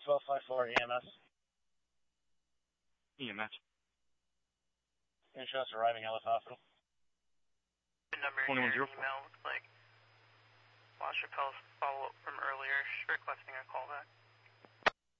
1254 EMS. EMS. Can you show us arriving Ellis Hospital? The number in your email looks like Washer Pell's follow-up from earlier. She's requesting a callback.